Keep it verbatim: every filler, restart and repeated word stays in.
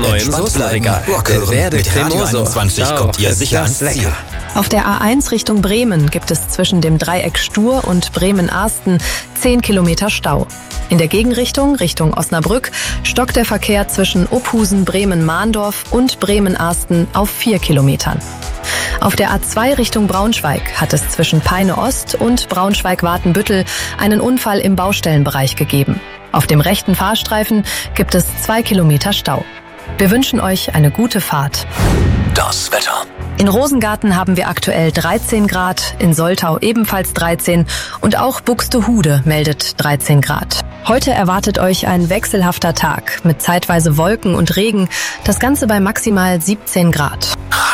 neuen Entspannt Soßenregal. bleiben, Rock hören. Werde Mit Radio Cremoso. einundzwanzig Ciao, kommt ihr ist sicher das ans Ziel. lecker. Auf der A eins Richtung Bremen gibt es zwischen dem Dreieck Stur und Bremen-Arsten zehn Kilometer Stau. In der Gegenrichtung, Richtung Osnabrück, stockt der Verkehr zwischen Ophusen, Bremen-Mahndorf und Bremen-Arsten auf vier Kilometern. Auf der A zwei Richtung Braunschweig hat es zwischen Peine Ost und Braunschweig-Watenbüttel einen Unfall im Baustellenbereich gegeben. Auf dem rechten Fahrstreifen gibt es zwei Kilometer Stau. Wir wünschen euch eine gute Fahrt. Das Wetter. In Rosengarten haben wir aktuell dreizehn Grad, in Soltau ebenfalls dreizehn und auch Buxtehude meldet dreizehn Grad. Heute erwartet euch ein wechselhafter Tag mit zeitweise Wolken und Regen, das Ganze bei maximal siebzehn Grad.